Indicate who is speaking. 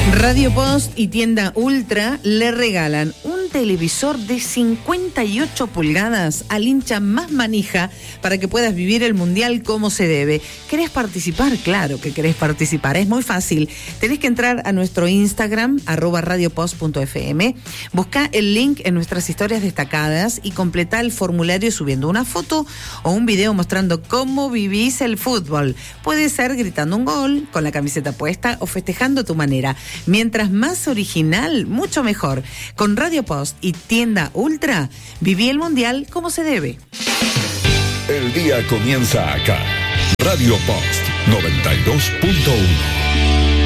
Speaker 1: Radio Post y Tienda Ultra le regalan un televisor de 58 pulgadas al hincha más manija para que puedas vivir el Mundial como se debe. ¿Querés participar? Claro que querés participar. Es muy fácil. Tenés que entrar a nuestro Instagram, @radiopost.fm, busca el link en nuestras historias destacadas y completá el formulario subiendo una foto o un video mostrando cómo vivís el fútbol. Puede ser gritando un gol, con la camiseta puesta o festejando a tu manera. Mientras más original, mucho mejor. Con Radio Post y Tienda Ultra, viví el Mundial como se debe.
Speaker 2: El día comienza acá. Radio Post 92.1.